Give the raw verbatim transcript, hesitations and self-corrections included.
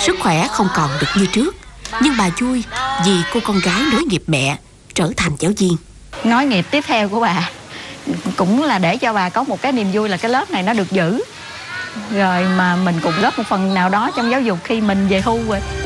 Sức khỏe không còn được như trước, nhưng bà vui vì cô con gái nối nghiệp mẹ trở thành giáo viên. Nối nghiệp tiếp theo của bà cũng là để cho bà có một cái niềm vui là cái lớp này nó được giữ. Rồi mà mình cũng góp một phần nào đó trong giáo dục khi mình về hưu rồi.